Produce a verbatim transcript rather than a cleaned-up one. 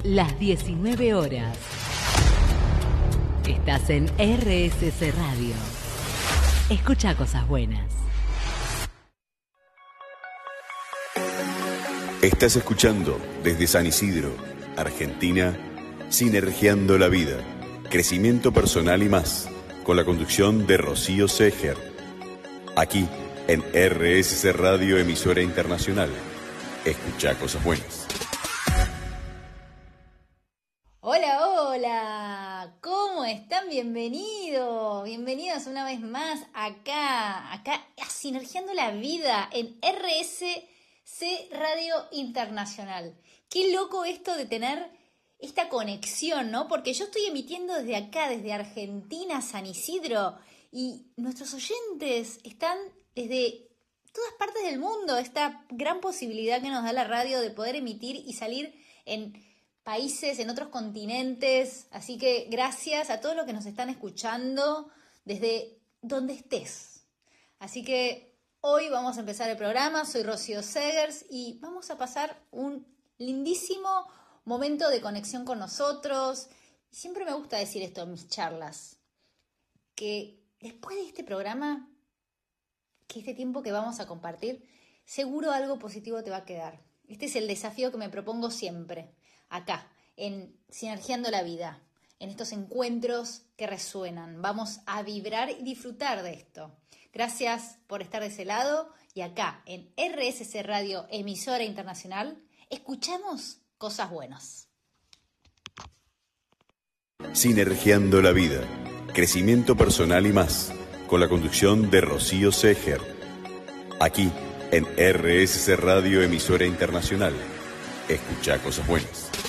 las diecinueve horas. Estás en R S C Radio. Escucha cosas buenas. Estás escuchando desde San Isidro, Argentina, Sinergiando la Vida, crecimiento personal y más, con la conducción de Rocío Seger. Aquí, en R S C Radio, emisora internacional. Escucha cosas buenas. Hola, hola, ¿cómo están? Bienvenidos, bienvenidos una vez más acá, acá a Sinergiando la Vida en R S C Radio Internacional. Qué loco esto de tener esta conexión, ¿no? Porque yo estoy emitiendo desde acá, desde Argentina, San Isidro, y nuestros oyentes están desde todas partes del mundo. Esta gran posibilidad que nos da la radio de poder emitir y salir en países, en otros continentes. Así que gracias a todos los que nos están escuchando desde donde estés. Así que hoy vamos a empezar el programa. Soy Rocío Segers y vamos a pasar un lindísimo momento de conexión con nosotros. Siempre me gusta decir esto en mis charlas, que después de este programa, que este tiempo que vamos a compartir, seguro algo positivo te va a quedar. Este es el desafío que me propongo siempre, acá, en Sinergiando la Vida, en estos encuentros que resuenan. Vamos a vibrar y disfrutar de esto. Gracias por estar de ese lado y acá, en R S C Radio, emisora internacional, escuchamos cosas buenas. Sinergiando la Vida, crecimiento personal y más, con la conducción de Rocío Seger. Aquí, en R S C Radio, emisora internacional. Escucha cosas buenas.